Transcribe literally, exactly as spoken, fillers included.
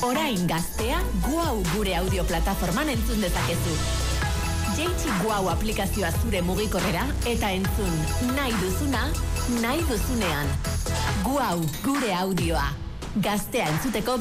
Orain gaztea Guau gure audio plataforman entzun dezakezu. Jaitsi Guau aplikazioa zure mugikorrera eta entzun nahi duzuna, nahi duzunean. Guau gure audioa. Gaztea entzuteko